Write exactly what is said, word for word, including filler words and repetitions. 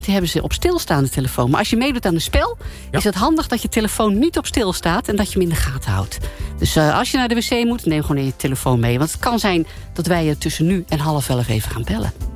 Die hebben ze op stilstaande telefoon. Maar als je meedoet aan een spel, ja. is het handig dat je telefoon niet op stil staat en dat je hem in de gaten houdt. Dus uh, als je naar de wc moet, neem gewoon je telefoon mee. Want het kan zijn dat wij je tussen nu en half elf even gaan bellen.